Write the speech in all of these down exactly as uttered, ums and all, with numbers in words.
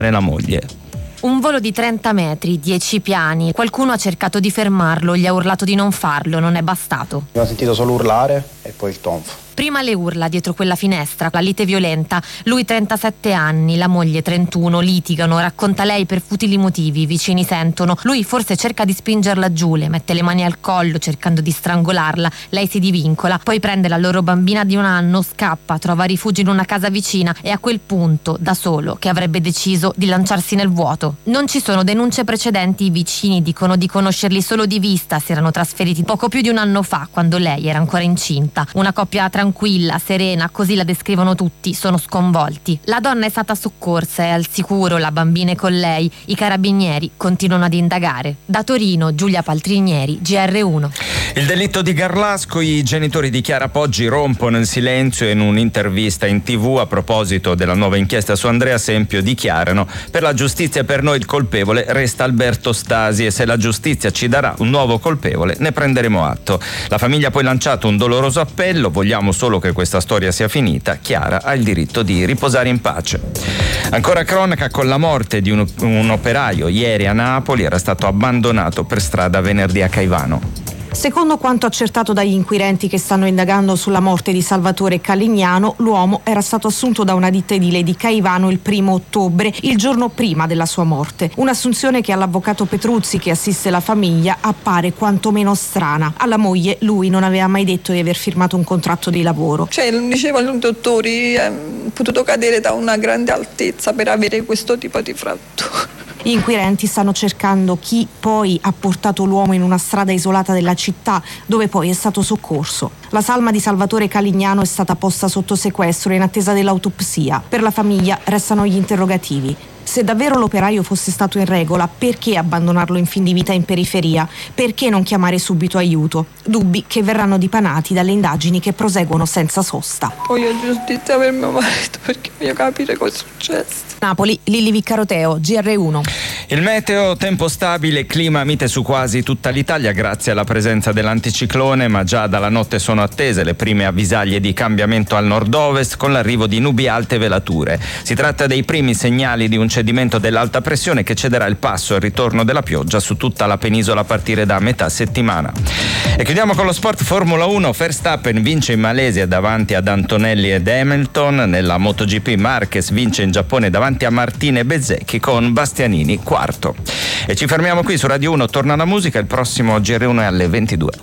la moglie. Un volo di trenta metri, dieci piani. Qualcuno ha cercato di fermarlo, gli ha urlato di non farlo, non è bastato. Ho sentito solo urlare e poi il tonfo. Prima le urla dietro quella finestra, la lite violenta. Lui trentasette anni, la moglie trentuno, litigano, racconta lei per futili motivi, i vicini sentono. Lui forse cerca di spingerla giù, le mette le mani al collo cercando di strangolarla, lei si divincola, poi prende la loro bambina di un anno, scappa, trova rifugio in una casa vicina e a quel punto, da solo, che avrebbe deciso di lanciarsi nel vuoto. Non ci sono denunce precedenti, i vicini dicono di conoscerli solo di vista, si erano trasferiti poco più di un anno fa, quando lei era ancora incinta. Una coppia tranquilla, serena, così la descrivono tutti, sono sconvolti. La donna è stata soccorsa, è al sicuro, la bambina è con lei, i carabinieri continuano ad indagare. Da Torino, Giulia Paltrinieri, G R uno. Il delitto di Garlasco, i genitori di Chiara Poggi rompono il silenzio e in un'intervista in tv a proposito della nuova inchiesta su Andrea Sempio dichiarano: per la giustizia e per noi il colpevole resta Alberto Stasi e se la giustizia ci darà un nuovo colpevole ne prenderemo atto. La famiglia ha poi lanciato un doloroso appello: vogliamo solo che questa storia sia finita, Chiara ha il diritto di riposare in pace. Ancora cronaca con la morte di un, un operaio ieri a Napoli, era stato abbandonato per strada venerdì a Caivano. Secondo quanto accertato dagli inquirenti che stanno indagando sulla morte di Salvatore Calignano, l'uomo era stato assunto da una ditta edile di Caivano il primo ottobre, il giorno prima della sua morte. Un'assunzione che all'avvocato Petruzzi, che assiste la famiglia, appare quantomeno strana. Alla moglie lui non aveva mai detto di aver firmato un contratto di lavoro. Cioè, dicevano i dottori, è potuto cadere da una grande altezza per avere questo tipo di frattura. Gli inquirenti stanno cercando chi poi ha portato l'uomo in una strada isolata della città, dove poi è stato soccorso. La salma di Salvatore Calignano è stata posta sotto sequestro in attesa dell'autopsia. Per la famiglia restano gli interrogativi. Se davvero l'operaio fosse stato in regola, perché abbandonarlo in fin di vita in periferia? Perché non chiamare subito aiuto? Dubbi che verranno dipanati dalle indagini che proseguono senza sosta. Voglio giustizia per mio marito perché voglio capire cosa è successo. Napoli, Lilli Viccaroteo, G R uno. Il meteo, tempo stabile, clima mite su quasi tutta l'Italia grazie alla presenza dell'anticiclone, ma già dalla notte sono attese le prime avvisaglie di cambiamento al nord-ovest con l'arrivo di nubi alte e velature. Si tratta dei primi segnali di un cedimento dell'alta pressione che cederà il passo al ritorno della pioggia su tutta la penisola a partire da metà settimana. E chiudiamo con lo sport. Formula uno, Verstappen vince in Malesia davanti ad Antonelli ed Hamilton. Nella MotoGP Marquez vince in Giappone davanti a Martin e Bezzecchi con Bastianini quarto. E ci fermiamo qui su Radio uno, torna la musica, il prossimo G R uno è alle ventidue.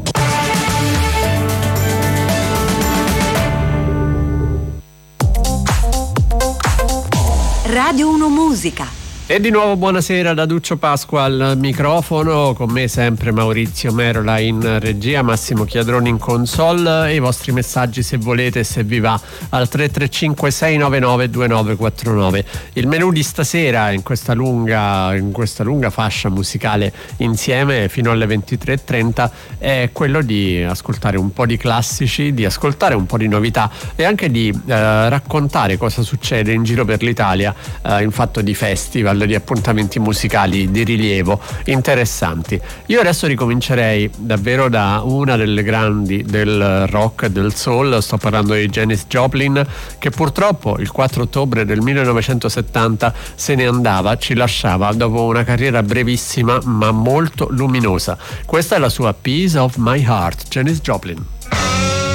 Radio uno Musica. E di nuovo buonasera da Duccio Pasqua al microfono, con me sempre Maurizio Merola in regia, Massimo Chiadroni in console e i vostri messaggi se volete e se vi va al tre tre cinque sei nove nove due nove quattro nove. Il menù di stasera in questa lunga, in questa lunga fascia musicale insieme fino alle ventitré e trenta è quello di ascoltare un po' di classici, di ascoltare un po' di novità e anche di eh, raccontare cosa succede in giro per l'Italia eh, in fatto di festival, di appuntamenti musicali di rilievo interessanti. Io adesso ricomincerei davvero da una delle grandi del rock e del soul, sto parlando di Janis Joplin, che purtroppo il quattro ottobre del millenovecentosettanta se ne andava, ci lasciava dopo una carriera brevissima ma molto luminosa. Questa è la sua Piece of My Heart, Janis Joplin.